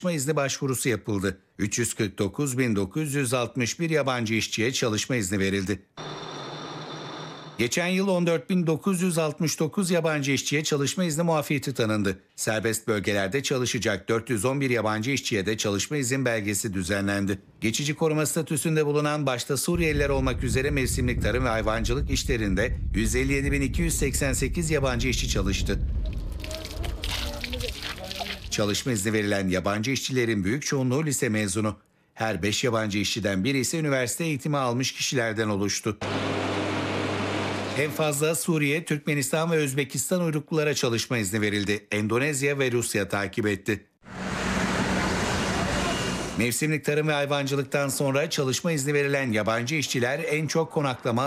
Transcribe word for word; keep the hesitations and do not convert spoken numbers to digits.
Çalışma izni başvurusu yapıldı. üç yüz kırk dokuz bin dokuz yüz altmış bir yabancı işçiye çalışma izni verildi. Geçen yıl on dört bin dokuz yüz altmış dokuz yabancı işçiye çalışma izni muafiyeti tanındı. Serbest bölgelerde çalışacak dört yüz on bir yabancı işçiye de çalışma izin belgesi düzenlendi. Geçici koruma statüsünde bulunan başta Suriyeliler olmak üzere mevsimlik tarım ve hayvancılık işlerinde yüz elli yedi bin iki yüz seksen sekiz yabancı işçi çalıştı. Çalışma izni verilen yabancı işçilerin büyük çoğunluğu lise mezunu. Her beş yabancı işçiden biri ise üniversite eğitimi almış kişilerden oluştu. En fazla Suriye, Türkmenistan ve Özbekistan uyruklulara çalışma izni verildi. Endonezya ve Rusya takip etti. Mevsimlik tarım ve hayvancılıktan sonra çalışma izni verilen yabancı işçiler en çok konaklama